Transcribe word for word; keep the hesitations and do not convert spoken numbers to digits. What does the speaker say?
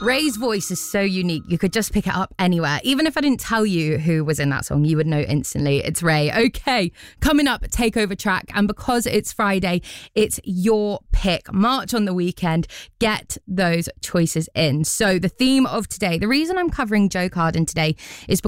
Ray's voice is so unique. You could just pick it up anywhere. Even if I didn't tell you who was in that song, you would know instantly. It's Ray. Okay, coming up, Takeover track. And because it's Friday, it's your pick. March on the weekend. Get those choices in. So the theme of today, the reason I'm covering Joe Carden today is because